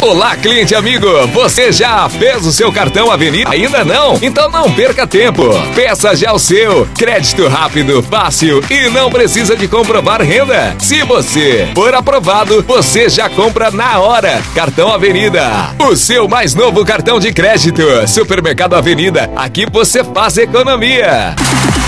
Olá, cliente amigo, você já fez o seu cartão Avenida? Ainda não? Então não perca tempo. Peça já o seu. Crédito rápido, fácil e não precisa de comprovar renda. Se você for aprovado, você já compra na hora. Cartão Avenida, o seu mais novo cartão de crédito. Supermercado Avenida, aqui você faz economia.